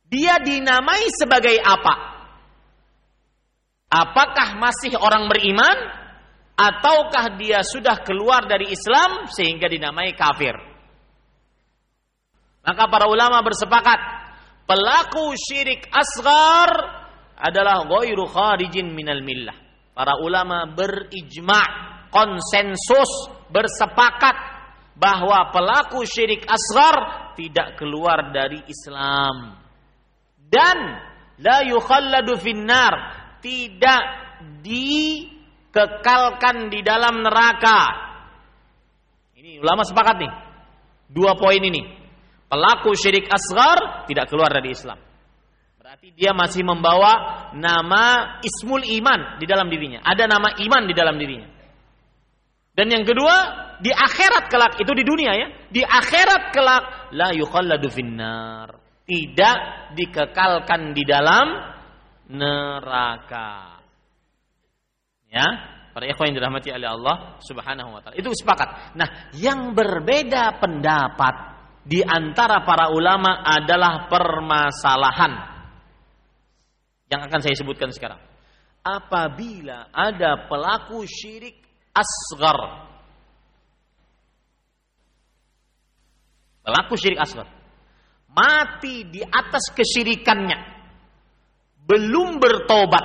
Dia dinamai sebagai apa? Apakah masih orang beriman ataukah dia sudah keluar dari Islam sehingga dinamai kafir? Maka para ulama bersepakat, pelaku syirik asghar adalah ghairu kharijin minal millah. Para ulama berijma', konsensus, bersepakat bahwa pelaku syirik asghar tidak keluar dari Islam. Dan la yukhalladu finnar, tidak dikekalkan di dalam neraka. Ini ulama sepakat nih. Dua poin ini. Pelaku syirik asghar tidak keluar dari Islam. Berarti dia masih membawa nama ismul iman di dalam dirinya. Ada nama iman di dalam dirinya. Dan yang kedua, di akhirat kelak, itu di dunia ya. Di akhirat kelak, la yukhalladu finnar. Tidak dikekalkan di dalam neraka. Ya, para ikhwan yang dirahmati oleh Allah Subhanahu wa taala. Itu sepakat. Nah, yang berbeda pendapat di antara para ulama adalah permasalahan yang akan saya sebutkan sekarang. Apabila ada pelaku syirik asghar. Pelaku syirik asghar mati di atas kesyirikannya, belum bertobat,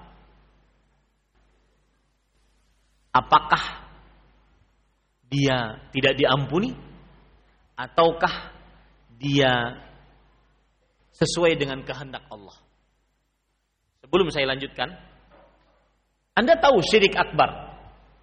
apakah dia tidak diampuni ataukah dia sesuai dengan kehendak Allah? Sebelum saya lanjutkan, Anda tahu syirik akbar,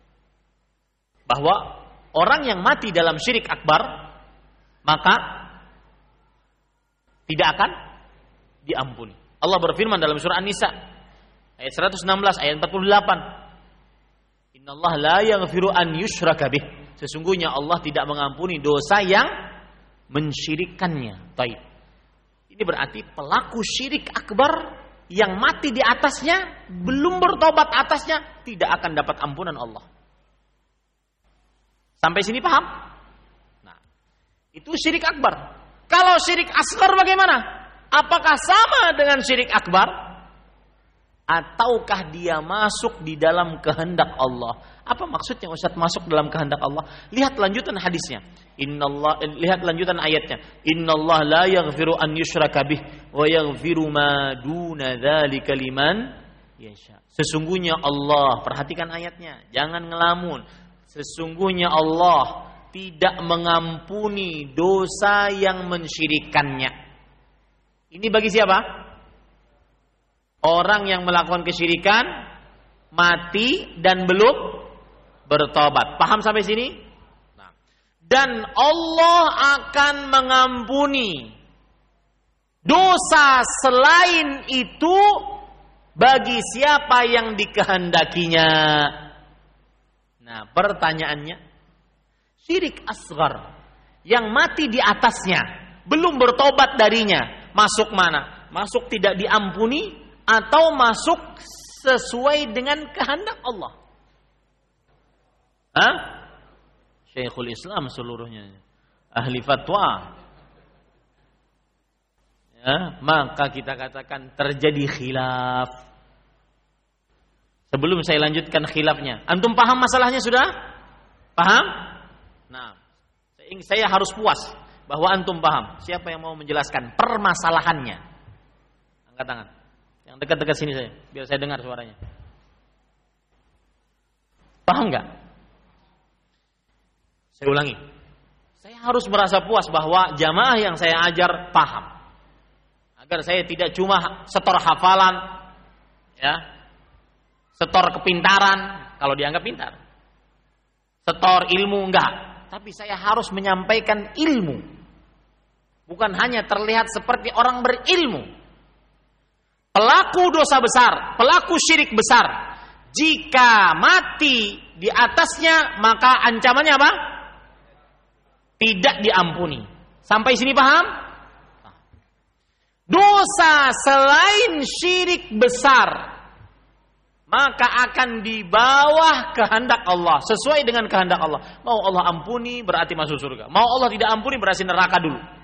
bahwa orang yang mati dalam syirik akbar maka tidak akan diampuni. Allah berfirman dalam surah An-Nisa ayat 116 ayat 48. Innallaha la yaghfiru an yushraka bih. Sesungguhnya Allah tidak mengampuni dosa yang mensyirikkannya. Baik. Ini berarti pelaku syirik akbar yang mati di atasnya, belum bertobat atasnya, tidak akan dapat ampunan Allah. Sampai sini paham? Nah, itu syirik akbar. Kalau syirik asghar bagaimana? Apakah sama dengan syirik akbar? Ataukah dia masuk di dalam kehendak Allah? Apa maksudnya Ustaz masuk dalam kehendak Allah? Lihat lanjutan hadisnya. Lihat lanjutan ayatnya. Innallaha la yaghfiru an yushraka bih wa yaghfiru ma duna dzalika liman yasha. Sesungguhnya Allah, perhatikan ayatnya, jangan ngelamun. Sesungguhnya Allah tidak mengampuni dosa yang mensyirikkannya. Ini bagi siapa? Orang yang melakukan kesyirikan, mati dan belum bertobat. Paham sampai sini? Nah. Dan Allah akan mengampuni dosa selain itu bagi siapa yang dikehendakinya. Nah, pertanyaannya, syirik asghar yang mati di atasnya, belum bertobat darinya, masuk mana? Masuk tidak diampuni atau masuk sesuai dengan kehendak Allah? Hah? Syekhul Islam seluruhnya ahli fatwa. Ya, maka kita katakan terjadi khilaf. Sebelum saya lanjutkan khilafnya, antum paham masalahnya sudah? Paham? Nah, saya harus puas bahwa antum paham. Siapa yang mau menjelaskan permasalahannya? Angkat tangan. Yang dekat-dekat sini saya, biar saya dengar suaranya. Paham nggak? Saya ulangi. Saya harus merasa puas bahwa jamaah yang saya ajar paham. Agar saya tidak cuma setor hafalan, ya, setor kepintaran, kalau dianggap pintar. Setor ilmu enggak. Tapi saya harus menyampaikan ilmu. Bukan hanya terlihat seperti orang berilmu. Pelaku dosa besar, pelaku syirik besar, jika mati di atasnya, maka ancamannya apa? Tidak diampuni. Sampai sini paham? Dosa selain syirik besar, maka akan di bawah kehendak Allah, sesuai dengan kehendak Allah. Mau Allah ampuni berarti masuk surga. Mau Allah tidak ampuni berarti neraka dulu.